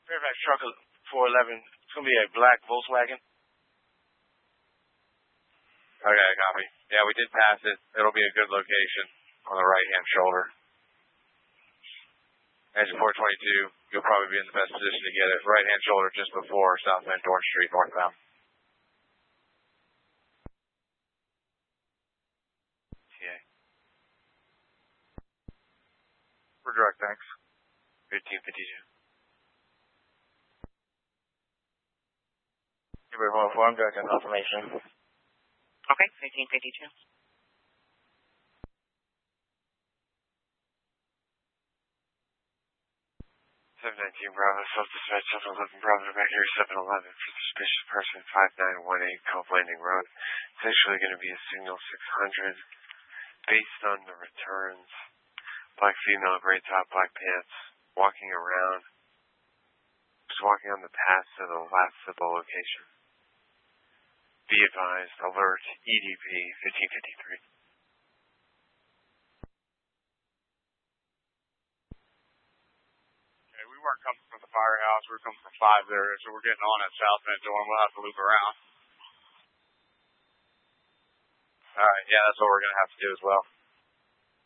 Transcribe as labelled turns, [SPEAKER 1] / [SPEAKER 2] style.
[SPEAKER 1] Fairfax truck 411. It's going to be a black Volkswagen.
[SPEAKER 2] Okay, copy. Yeah, we did pass it. It'll be a good location on the right-hand shoulder. Engine 422, you'll probably be in the best position to get it. Right-hand shoulder just before South Van Dorn Street, northbound.
[SPEAKER 1] TA.
[SPEAKER 2] For direct, thanks.
[SPEAKER 1] 1552.
[SPEAKER 3] Super 104, I'm direct on confirmation.
[SPEAKER 4] Okay, 1552.
[SPEAKER 1] 719 Bravo, self-dispatch, 711 Bravo, back here, 711 for suspicious person, 5918 Cove Landing Road. It's actually going to be a signal 600 based on the returns. Black female, gray top, black pants, walking around. Just walking on the path to the left of the location. Be advised, alert, EDP 1553.
[SPEAKER 2] We weren't coming from the firehouse. We were coming from 5 there, so we're getting on at South Van Dorn. We'll have to loop around. All right, yeah, that's what we're going to have to do as well.